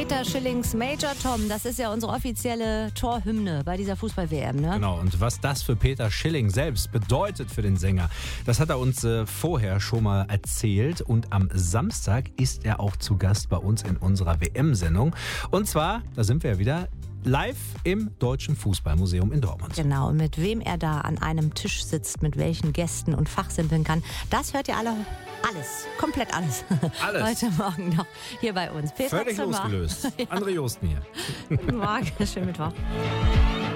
Peter Schillings Major Tom, das ist ja unsere offizielle Torhymne bei dieser Fußball-WM, ne? Genau, und was das für Peter Schilling selbst bedeutet für den Sänger, das hat er uns vorher schon mal erzählt. Und am Samstag ist er auch zu Gast bei uns in unserer WM-Sendung. Und zwar, da sind wir ja wieder, live im Deutschen Fußballmuseum in Dortmund. Genau, und mit wem er da an einem Tisch sitzt, mit welchen Gästen und fachsimpeln kann, das hört ihr alle, komplett alles. Heute Morgen noch hier bei uns. Völlig losgelöst. André Josten hier. Guten Morgen, schönen Mittwoch.